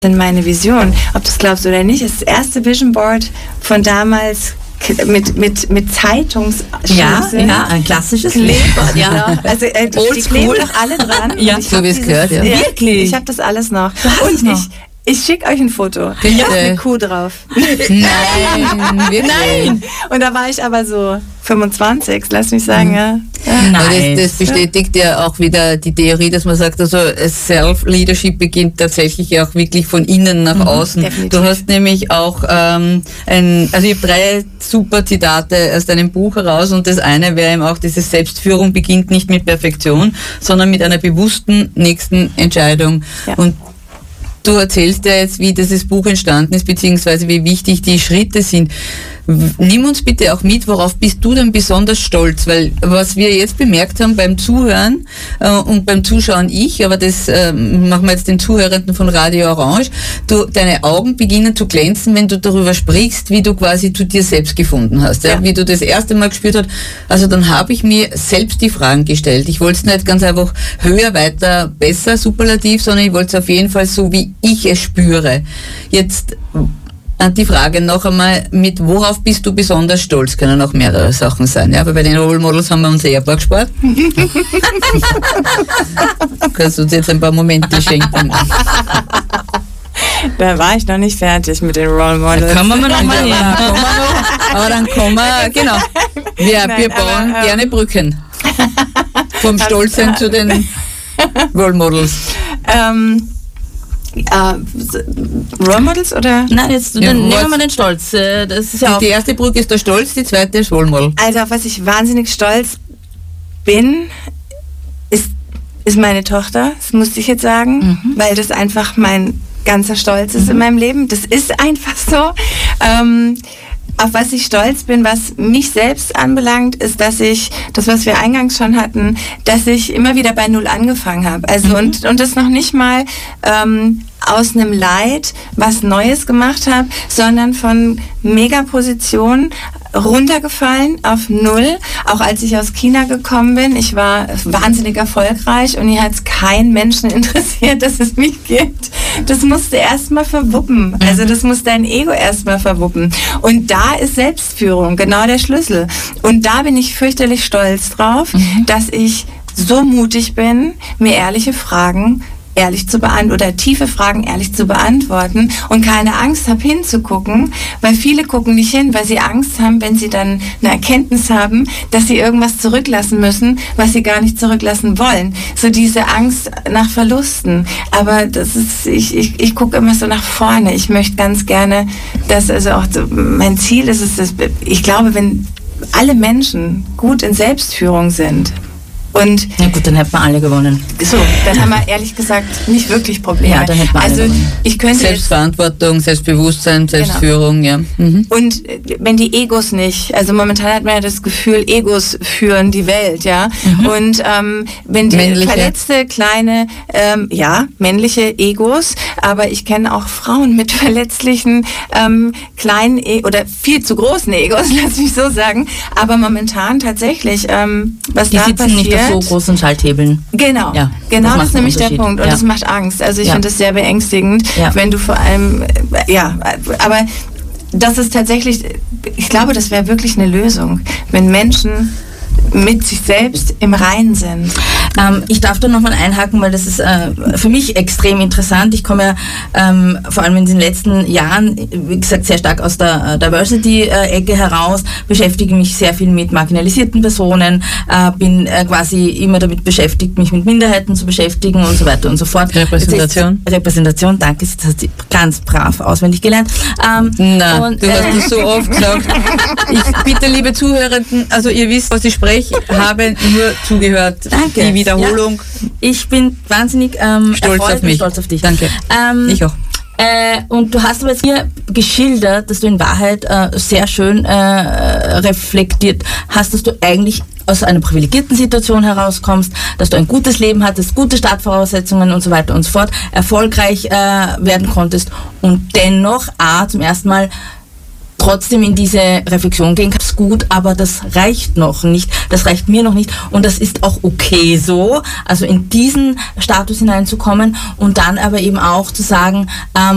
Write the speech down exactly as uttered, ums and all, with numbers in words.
denn meine Vision, ob du es glaubst oder nicht, ist das erste Vision Board von damals mit, mit, mit Zeitungsschlüsseln. Ja, ja, ein klassisches Klebeband, ja. Also äh, die kleben doch alle dran. Ja, so wie es gehört, ja. ja. Wirklich? Ich habe das alles noch. Und ich, noch? ich schicke euch ein Foto. Bitte. Da ist eine Kuh drauf. Nein, wirklich? Nein. Und da war ich aber so fünfundzwanzig, lass mich sagen, mhm. ja. ja. Nein. Das, das bestätigt ja auch wieder die Theorie, dass man sagt, also Self-Leadership beginnt tatsächlich auch wirklich von innen nach mhm, außen. Definitiv. Du hast nämlich auch ähm, ein, also ich habe drei super Zitate aus deinem Buch heraus und das eine wäre eben auch, diese Selbstführung beginnt nicht mit Perfektion, sondern mit einer bewussten nächsten Entscheidung. Ja. Und du erzählst ja jetzt, wie dieses Buch entstanden ist, beziehungsweise wie wichtig die Schritte sind. Nimm uns bitte auch mit, worauf bist du denn besonders stolz? Weil was wir jetzt bemerkt haben beim Zuhören äh, und beim Zuschauen ich, aber das äh, machen wir jetzt den Zuhörenden von Radio Orange, du, deine Augen beginnen zu glänzen, wenn du darüber sprichst, wie du quasi zu dir selbst gefunden hast. Ja? Ja. Wie du das erste Mal gespürt hast, also dann habe ich mir selbst die Fragen gestellt. Ich wollte es nicht ganz einfach höher, weiter, besser, superlativ, sondern ich wollte es auf jeden Fall so, wie ich es spüre. Jetzt die Frage noch einmal, mit worauf bist du besonders stolz? Können auch mehrere Sachen sein, ja? Aber bei den Role Models haben wir uns Ehepaar gespart. Kannst du uns jetzt ein paar Momente schenken? Da war ich noch nicht fertig mit den Role Models. Da kommen wir noch mal hin. Ja, kommen wir noch, aber dann kommen wir, genau. Wir, Nein, wir bauen aber, ähm, gerne Brücken. Vom Stolzsein zu den Role Models. Ähm, Uh, Role Models oder? Nein, jetzt ja, nehmen wir mal den Stolz. Das ist ja die, die erste Brücke ist der Stolz, die zweite ist Role Model. Also auf was ich wahnsinnig stolz bin, ist, ist meine Tochter. Das musste ich jetzt sagen, mhm. weil das einfach mein ganzer Stolz ist mhm. in meinem Leben. Das ist einfach so. Ähm, Auf was ich stolz bin, was mich selbst anbelangt, ist, dass ich, das was wir eingangs schon hatten, dass ich immer wieder bei Null angefangen habe. Also mhm. und, und das noch nicht mal ähm, aus einem Leid was Neues gemacht habe, sondern von Megapositionen runtergefallen auf Null. Auch als ich aus China gekommen bin, ich war wahnsinnig erfolgreich und hier hat es keinen Menschen interessiert, dass es mich gibt. Das musste erstmal verwuppen. Also das muss dein Ego erstmal verwuppen. Und da ist Selbstführung genau der Schlüssel. Und da bin ich fürchterlich stolz drauf, mhm. dass ich so mutig bin, mir ehrliche Fragen ehrlich zu beantworten oder tiefe Fragen ehrlich zu beantworten und keine Angst habe hinzugucken, weil viele gucken nicht hin, weil sie Angst haben, wenn sie dann eine Erkenntnis haben, dass sie irgendwas zurücklassen müssen, was sie gar nicht zurücklassen wollen. So diese Angst nach Verlusten. Aber das ist, ich, ich, ich gucke immer so nach vorne. Ich möchte ganz gerne, dass also auch so, mein Ziel ist es, dass, ich glaube, wenn alle Menschen gut in Selbstführung sind, und ja gut, dann hätten wir alle gewonnen. So, dann haben wir ehrlich gesagt nicht wirklich Probleme. Ja, dann hätten wir alle also gewonnen. Ich könnte Selbstverantwortung, Selbstbewusstsein, Selbstführung, genau. ja. Mhm. Und wenn die Egos nicht, also momentan hat man ja das Gefühl, Egos führen die Welt, ja. Mhm. Und ähm, wenn die männliche. verletzte, kleine, ähm, ja, männliche Egos, aber ich kenne auch Frauen mit verletzlichen, ähm, kleinen e- oder viel zu großen Egos, lass mich so sagen. Aber momentan tatsächlich, ähm, was die da passiert, nicht so großen Schalthebeln. Genau, ja, genau, das, das ist nämlich der Punkt. Und ja. das macht Angst. Also ich ja. finde das sehr beängstigend, ja. wenn du vor allem, ja, aber das ist tatsächlich, ich glaube, das wäre wirklich eine Lösung, wenn Menschen mit sich selbst im Reinen sind. Ähm, ich darf da nochmal einhaken, weil das ist äh, für mich extrem interessant. Ich komme ja ähm, vor allem in den letzten Jahren, wie gesagt, sehr stark aus der äh, Diversity-Ecke heraus, beschäftige mich sehr viel mit marginalisierten Personen, äh, bin äh, quasi immer damit beschäftigt, mich mit Minderheiten zu beschäftigen und so weiter und so fort. Repräsentation. Ist, Repräsentation, danke, das hast du ganz brav auswendig gelernt. Ähm, Na, und, du hast äh, das so oft gesagt. Ich bitte, liebe Zuhörenden, also ihr wisst, was ich spreche, habe nur zugehört. Danke. Die Wiederholung. Ja. Ich bin wahnsinnig ähm, stolz auf mich. Stolz auf dich. Danke. Ähm, ich auch. Äh, und du hast aber jetzt hier geschildert, dass du in Wahrheit äh, sehr schön äh, reflektiert hast, dass du eigentlich aus einer privilegierten Situation herauskommst, dass du ein gutes Leben hattest, gute Startvoraussetzungen und so weiter und so fort, erfolgreich äh, werden konntest und dennoch A, zum ersten Mal trotzdem in diese Reflexion gehen kannst, gut, aber das reicht noch nicht, das reicht mir noch nicht und das ist auch okay so, also in diesen Status hineinzukommen und dann aber eben auch zu sagen, ähm,